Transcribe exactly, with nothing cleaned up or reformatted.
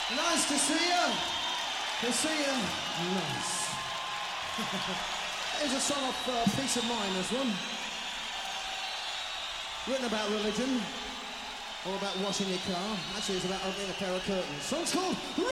Nice to see you. To see you. Nice. Here's a song of uh, Peace of Mind, this one. Written about religion, or about washing your car. Actually, it's about opening a pair of curtains. Song's called